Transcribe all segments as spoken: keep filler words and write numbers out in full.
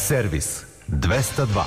Servis dvesta dva.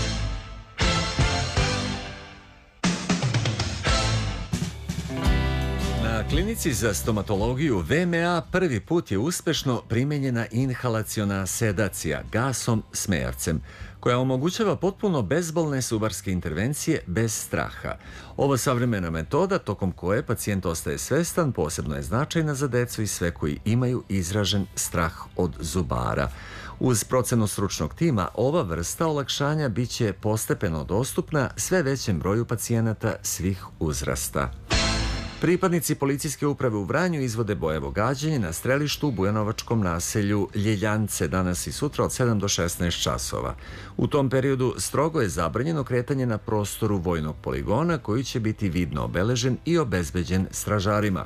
Na klinici za stomatologiju V M A prvi put je uspešno primenjena inhalaciona sedacija gasom smejavcem, koja omogućava potpuno bezbolne subarske intervencije bez straha. Ova savremena metoda, tokom koje pacijent ostaje svestan, posebno je značajna za decu i sve koji imaju izražen strah od zubara. Uz procenu stručnog tima, ova vrsta olakšanja biće postepeno dostupna sve većem broju pacijenata svih uzrasta. Pripadnici policijske uprave u Vranju izvode bojevo gađenje na strelištu u bujanovačkom naselju Ljeljance danas i sutra od sedam do šesnaest časova. U tom periodu strogo je zabranjeno kretanje na prostoru vojnog poligona, koji će biti vidno obeležen i obezbeđen stražarima.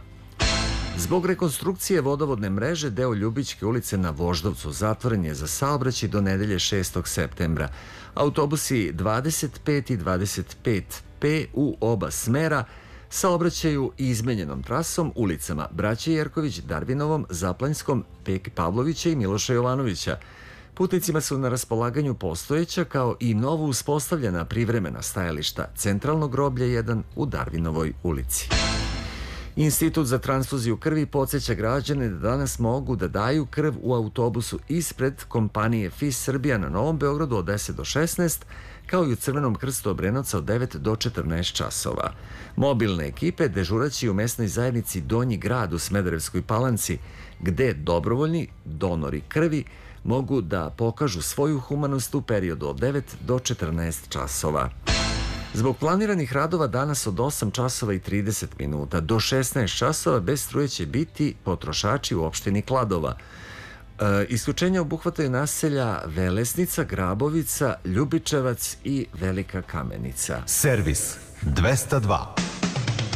Zbog rekonstrukcije vodovodne mreže, deo Ljubićke ulice na Voždovcu zatvoren je za saobraćaj do nedelje šestog septembra. Autobusi dvadeset pet i dvadeset pet P u oba smera saobraćaju izmenjenom trasom ulicama Braće Jerković, Darvinovom, Zaplanjskom, Peki Pavlovića i Miloša Jovanovića. Putnicima su na raspolaganju postojeća kao i novo uspostavljena privremena stajališta Centralno groblje jedan u Darvinovoj ulici. Institut za transfuziju krvi podsjeća građane da danas mogu da daju krv u autobusu ispred kompanije F I S Srbija na Novom Beogradu od deset do šesnaest, kao i u Crvenom krstu Obrenovca od devet do četrnaest časova. Mobilne ekipe dežuraće u mesnoj zajednici Donji grad u Smederevskoj Palanci, gde dobrovoljni donori krvi mogu da pokažu svoju humanost u periodu od devet do četrnaest časova. Zbog planiranih radova danas od osam časova i trideset minuta do šesnaest časova bez struje će biti potrošači u opštini Kladova. E, isključenja obuhvataju naselja Velesnica, Grabovica, Ljubičevac i Velika Kamenica. Servis dvesta dva.